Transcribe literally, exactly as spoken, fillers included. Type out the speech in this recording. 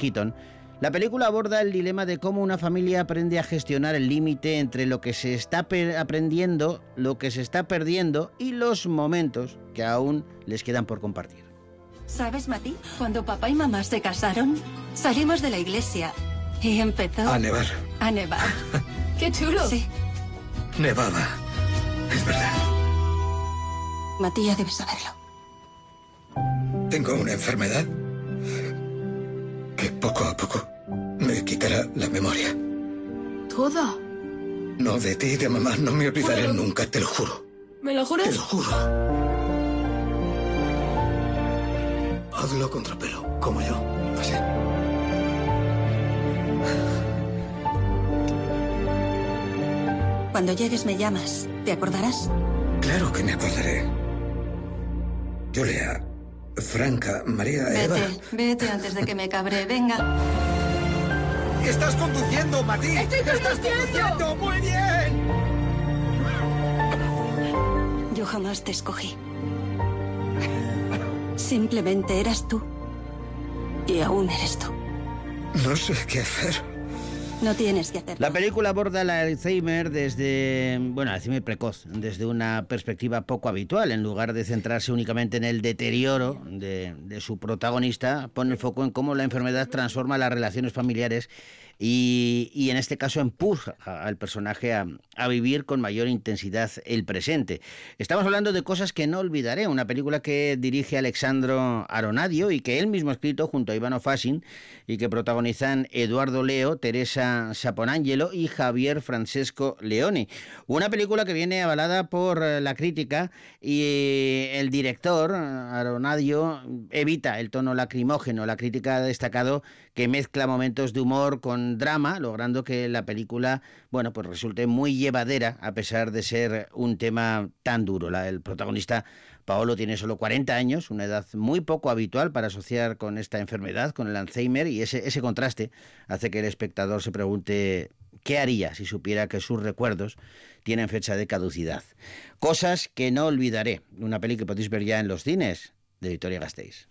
Keaton, la película aborda el dilema de cómo una familia aprende a gestionar el límite entre lo que se está aprendiendo, lo que se está perdiendo y los momentos que aún les quedan por compartir. ¿Sabes, Mati? Cuando papá y mamá se casaron, salimos de la iglesia y empezó... A nevar. A nevar. ¡Qué chulo! Sí. Nevaba. Es verdad. Mati, ya debes saberlo. Tengo una enfermedad que poco a poco me quitará la memoria. ¿Toda? No, de ti y de mamá no me olvidaré Bueno. nunca, te lo juro. ¿Me lo Te juras? lo juro. Hazlo contra pelo, como yo. Así. Cuando llegues me llamas. ¿Te acordarás? Claro que me acordaré. Julia, Franca, María, Eva. Vete, vete antes de que me cabre. Venga. ¡Estás conduciendo, Mati! ¡Estoy ¡Estás conduciendo! ¡Muy bien! Yo jamás te escogí. Simplemente eras tú. Y aún eres tú. No sé qué hacer. No tienes que hacerlo. La película aborda el Alzheimer desde, bueno, Alzheimer precoz, desde una perspectiva poco habitual. En lugar de centrarse únicamente en el deterioro de, de su protagonista, pone el foco en cómo la enfermedad transforma las relaciones familiares y, y en este caso empuja al personaje a, a vivir con mayor intensidad el presente. Estamos hablando de Cosas que no olvidaré, una película que dirige Alexandro Aronadio y que él mismo ha escrito junto a Ivano Fasin y que protagonizan Eduardo Leo, Teresa Saponangelo y Javier Francesco Leone. Una película que viene avalada por la crítica y el director, Aronadio, evita el tono lacrimógeno. La crítica ha destacado que mezcla momentos de humor con drama, logrando que la película, bueno, pues resulte muy llevadera a pesar de ser un tema tan duro. La, el protagonista Paolo tiene solo cuarenta años, una edad muy poco habitual para asociar con esta enfermedad, con el Alzheimer, y ese, ese contraste hace que el espectador se pregunte qué haría si supiera que sus recuerdos tienen fecha de caducidad. Cosas que no olvidaré, una peli que podéis ver ya en los cines de Vitoria-Gasteiz.